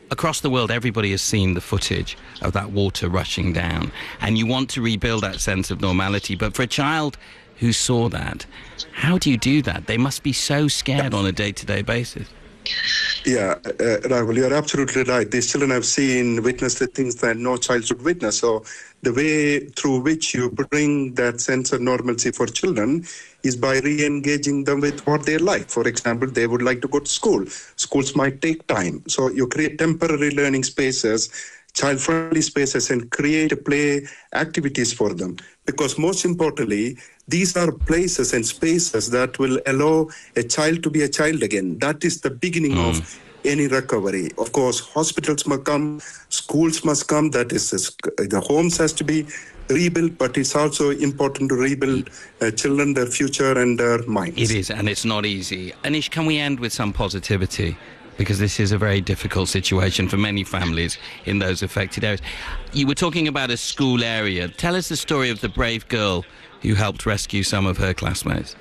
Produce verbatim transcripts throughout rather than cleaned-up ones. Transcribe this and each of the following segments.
across the world, everybody has seen the footage of that water rushing down, and you want to rebuild that sense of normality. But for a child who saw that, how do you do that? They must be so scared on a day-to-day basis. Yeah, uh, Rahul, you're absolutely right. These children have seen, witnessed the things that no child should witness. So the way through which you bring that sense of normalcy for children is by re-engaging them with what they like. For example, they would like to go to school. Schools might take time. So you create temporary learning spaces, child-friendly spaces, and create play activities for them. Because most importantly, these are places and spaces that will allow a child to be a child again. That is the beginning mm. of any recovery. Of course, hospitals must come, schools must come, that is, the homes has to be rebuilt, but it's also important to rebuild uh, children, their future and their minds. It is, and it's not easy. Anish, can we end with some positivity? Because this is a very difficult situation for many families in those affected areas. You were talking about a school area. Tell us the story of the brave girl who helped rescue some of her classmates.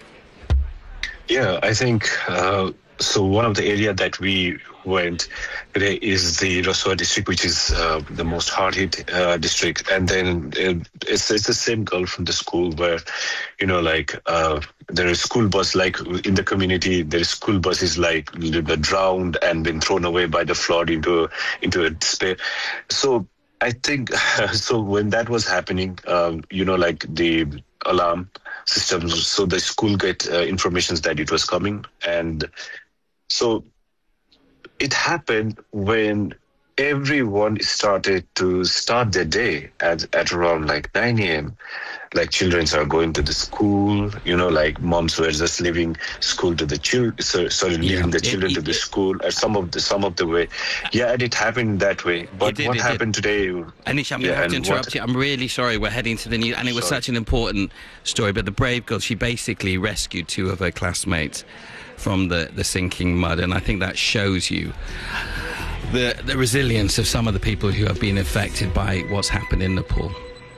Yeah, I think, uh, so one of the areas that we went today is the Rasua district, which is uh, the most hard-hit uh, district. And then it, it's, it's the same girl from the school where, you know, like uh, there is school bus, like in the community, there is school buses like drowned and been thrown away by the flood into, into a despair. So I think, so when that was happening, um, you know, like the alarm systems, so the school get uh, information that it was coming. And so it happened when everyone started to start their day at, at around like nine a.m. Like children are going to the school, you know, like moms were just leaving school to the children, so, sorry, leaving yeah, the children it, to the it, school at some of the some of the way. Yeah, and it happened that way. But did, what happened did. today? Anish, I'm yeah, going to have to interrupt what, you. I'm really sorry. We're heading to the news, and it was sorry. such an important story. But the brave girl, she basically rescued two of her classmates from the, the sinking mud, and I think that shows you the the resilience of some of the people who have been affected by what's happened in Nepal.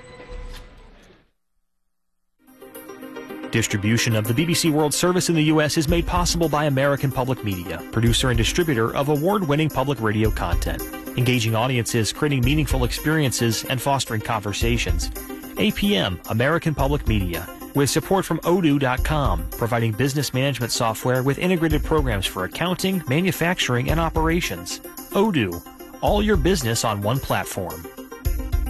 Distribution of the B B C World Service in the U S is made possible by American Public Media, producer and distributor of award-winning public radio content, engaging audiences, creating meaningful experiences, and fostering conversations. A P M, American Public Media, with support from Odoo dot com, providing business management software with integrated programs for accounting, manufacturing, and operations. Odoo, all your business on one platform.